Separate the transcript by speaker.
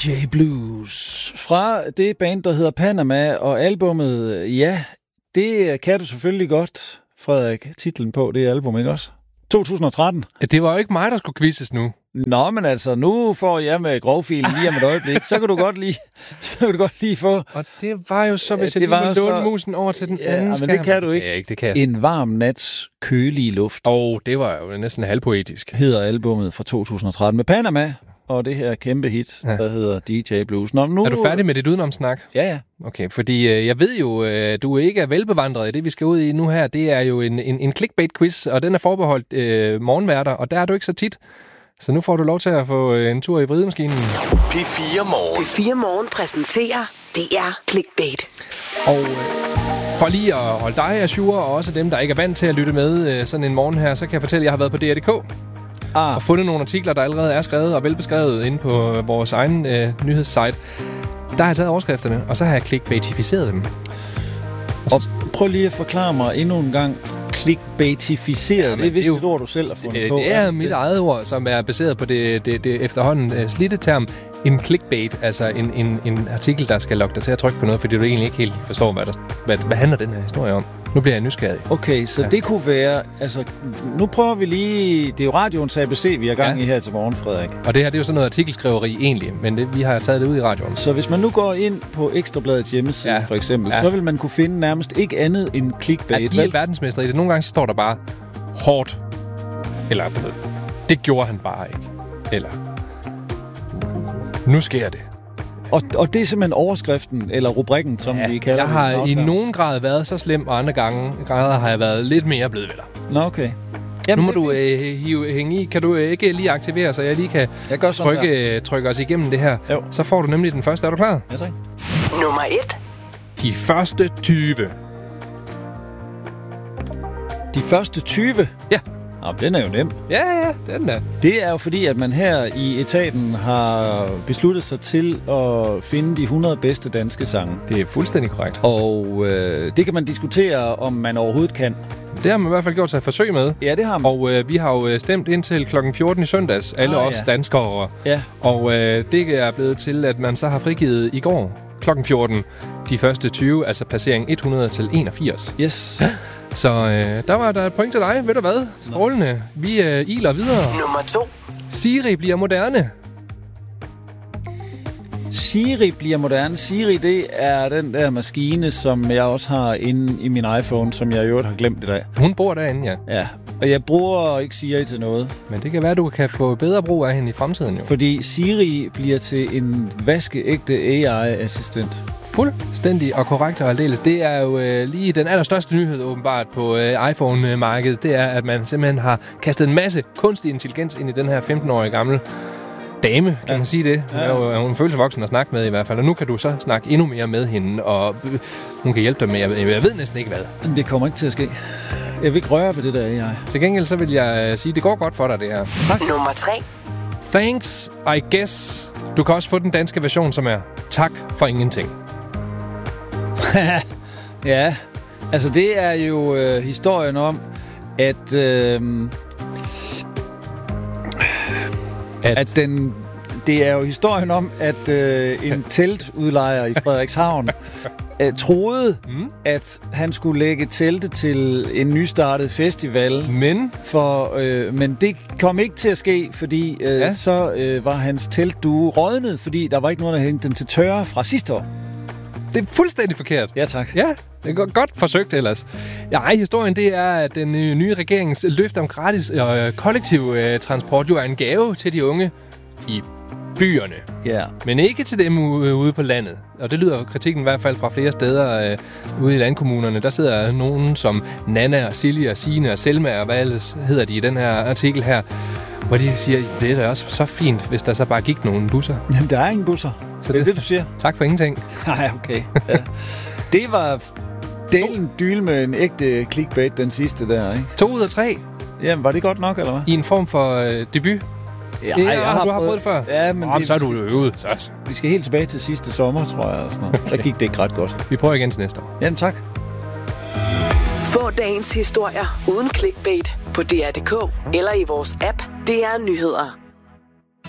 Speaker 1: DJ Blues fra det band, der hedder Panama, og albummet, ja, det kan du selvfølgelig godt, Frederik, titlen på det album, ikke også? 2013.
Speaker 2: Det var jo ikke mig, der skulle quizzes nu.
Speaker 1: Nå, men altså, nu får jeg med grovfilen lige om et øjeblik, så kan du godt lige få...
Speaker 2: Og det var jo så, hvis jeg lige ville låne musen over til den anden skærm.
Speaker 1: Men det kan du ikke.
Speaker 2: Ja, ikke, det kan jeg.
Speaker 1: En varm nats kølige luft.
Speaker 2: Det var jo næsten halvpoetisk.
Speaker 1: Hedder albummet fra 2013 med Panama, og det her kæmpe hit, der hedder DJ Blues. Nu...
Speaker 2: Er du færdig med dit udenomsnak?
Speaker 1: Ja.
Speaker 2: Okay, fordi jeg ved jo, du ikke er velbevandret i det, vi skal ud i nu her. Det er jo en clickbait-quiz, og den er forbeholdt morgenværter, og der er du ikke så tit. Så nu får du lov til at få en tur i vridemaskinen.
Speaker 3: P4 Morgen.
Speaker 4: P4 Morgen præsenterer DR Clickbait.
Speaker 2: Og for lige at holde dig ajour, og også dem, der ikke er vant til at lytte med sådan en morgen her, så kan jeg fortælle, at jeg har været på DR.dk. Og fundet nogle artikler, der allerede er skrevet og velbeskrevet inde på vores egen nyhedssite. Der har jeg taget overskrifterne, og så har jeg clickbaitificeret dem.
Speaker 1: Og prøv lige at forklare mig endnu en gang, clickbaitificeret. Det er vist et ord, du selv har fundet på.
Speaker 2: Det er mit eget ord, som er baseret på det efterhånden slidte term. En clickbait, altså en artikel, der skal lokke dig til at trykke på noget, fordi du egentlig ikke helt forstår, hvad handler den her historie om. Nu bliver jeg nysgerrig.
Speaker 1: Okay, så det kunne være... Altså, nu prøver vi lige... Det er jo radioens ABC, vi er gang i her til morgen, Frederik.
Speaker 2: Og det her, det er jo sådan noget artikelskriveri egentlig, men vi har taget det ud i radioen.
Speaker 1: Så hvis man nu går ind på Ekstrabladets hjemmeside, for eksempel, så vil man kunne finde nærmest ikke andet end clickbait.
Speaker 2: De er verdensmestre i det. Nogle gange står der bare hårdt. Eller, det gjorde han bare ikke. Eller, nu sker det.
Speaker 1: Og det er simpelthen overskriften, eller rubrikken, som vi kalder det.
Speaker 2: Jeg har i nogen grad været så slem, og andre grader har jeg været lidt mere blevet ved dig.
Speaker 1: Nå, okay.
Speaker 2: Jamen, nu må du hænge i. Kan du ikke lige aktivere, så jeg lige kan trykke os igennem det her? Jo. Så får du nemlig den første. Er du klar?
Speaker 1: Ja, tak.
Speaker 4: Nummer 1.
Speaker 2: De første 20.
Speaker 1: De første 20?
Speaker 2: Ja.
Speaker 1: Nå, den er jo nem.
Speaker 2: Ja, den er. Det
Speaker 1: er jo fordi, at man her i etaten har besluttet sig til at finde de 100 bedste danske sange.
Speaker 2: Det er fuldstændig korrekt.
Speaker 1: Og det kan man diskutere, om man overhovedet kan.
Speaker 2: Det har man i hvert fald gjort sig et forsøg med.
Speaker 1: Ja, det har man.
Speaker 2: Og vi har jo stemt indtil kl. 14 i søndags, alle os danskere.
Speaker 1: Ja.
Speaker 2: Og det er blevet til, at man så har frigivet i går kl. 14 de første 20, altså passering 100 til 81.
Speaker 1: Yes.
Speaker 2: Så der var der et point til dig. Ved du hvad? Strålende. Vi iler videre.
Speaker 4: Nummer 2.
Speaker 2: Siri bliver moderne.
Speaker 1: Siri bliver moderne. Siri, det er den der maskine, som jeg også har inde i min iPhone, som jeg i øvrigt har glemt i dag.
Speaker 2: Hun bor derinde, ja.
Speaker 1: Ja, og jeg bruger ikke Siri til noget.
Speaker 2: Men det kan være, at du kan få bedre brug af hende i fremtiden, jo.
Speaker 1: Fordi Siri bliver til en vaskeægte AI-assistent.
Speaker 2: Fuldstændig og korrekt og aldeles. Det er jo lige den allerstørste nyhed åbenbart på iPhone-markedet. Det er, at man simpelthen har kastet en masse kunstig intelligens ind i den her 15-årige gamle dame, kan man sige det. Hun er jo en følelsesvoksen at snakke med i hvert fald. Og nu kan du så snakke endnu mere med hende, og hun kan hjælpe dig med. Jeg ved næsten ikke hvad.
Speaker 1: Det kommer ikke til at ske. Jeg vil ikke røre ved det der AI.
Speaker 2: Til gengæld så vil jeg sige, at det går godt for dig, det her.
Speaker 4: Tak. Nummer 3.
Speaker 2: Thanks, I guess. Du kan også få den danske version, som er tak for ingenting.
Speaker 1: Ja, altså det er jo historien om, at det er jo historien om, at en teltudlejer i Frederikshavn troede, at han skulle lægge telte til en nystartet festival. Men det kom ikke til at ske, fordi så var hans teltdue rådnet, fordi der var ikke nogen, der hængte dem til tørre fra sidste år.
Speaker 2: Det er fuldstændig forkert.
Speaker 1: Ja, tak.
Speaker 2: Ja, det er godt forsøgt ellers. Ja, historien det er, at den nye regerings løfte om gratis kollektiv transport jo er en gave til de unge i byerne.
Speaker 1: Ja.
Speaker 2: Men ikke til dem ude på landet. Og det lyder kritikken i hvert fald fra flere steder ude i landkommunerne. Der sidder nogen som Nana og Silje og Signe og Selma og hvad ellers hedder de i den her artikel her, hvor de siger, det er da også så fint, hvis der så bare gik nogle busser.
Speaker 1: Jamen, der er ingen busser. Så det er det, du siger.
Speaker 2: Tak for ingenting.
Speaker 1: Nej, okay. Ja. Det var delen dyl med en ægte clickbait, den sidste der, ikke?
Speaker 2: 2 ud af 3.
Speaker 1: Jamen, var det godt nok, eller hvad?
Speaker 2: I en form for debut.
Speaker 1: Ja, du har prøvet det
Speaker 2: før.
Speaker 1: Ja, men
Speaker 2: så er du jo øvet. Så.
Speaker 1: Vi skal helt tilbage til sidste sommer, tror jeg. Eller sådan noget. Der gik det ikke ret godt.
Speaker 2: Vi prøver igen til næste år.
Speaker 1: Jamen, tak.
Speaker 4: Få dagens historier uden clickbait på DR.dk eller i vores app DR Nyheder.